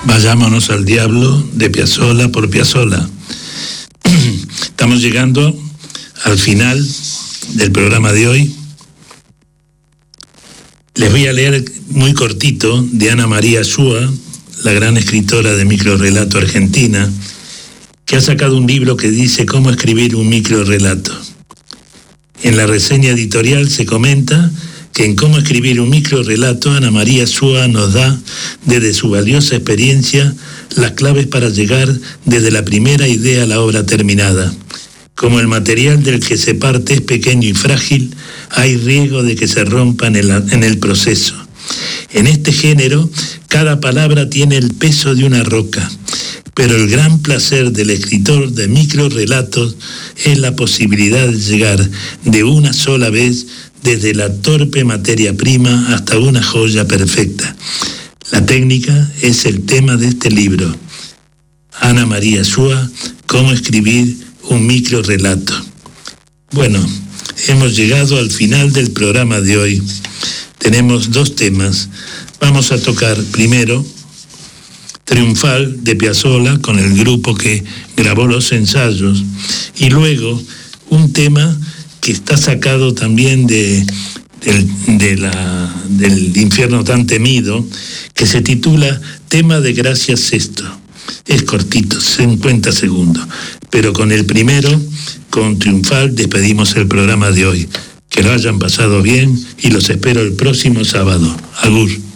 Vayámonos al diablo, de Piazzolla por Piazzolla. Estamos llegando al final del programa de hoy. Les voy a leer muy cortito de Ana María Shua, la gran escritora de microrrelato argentina, que ha sacado un libro que dice cómo escribir un microrrelato. En la reseña editorial se comenta que en cómo escribir un microrrelato, Ana María Shua nos da, desde su valiosa experiencia, las claves para llegar desde la primera idea a la obra terminada. Como el material del que se parte es pequeño y frágil, hay riesgo de que se rompa en el proceso. En este género, cada palabra tiene el peso de una roca, pero el gran placer del escritor de microrrelatos es la posibilidad de llegar de una sola vez desde la torpe materia prima hasta una joya perfecta. La técnica es el tema de este libro. Ana María Shua, cómo escribir un microrrelato. Bueno, hemos llegado al final del programa de hoy. Tenemos dos temas. Vamos a tocar primero Triunfal de Piazzolla con el grupo que grabó los ensayos, y luego un tema que está sacado también del infierno tan temido, que se titula Tema de Gracia Sexto. Es cortito, 50 segundos, pero con el primero, con Triunfal, despedimos el programa de hoy. Que lo hayan pasado bien y los espero el próximo sábado. Agur.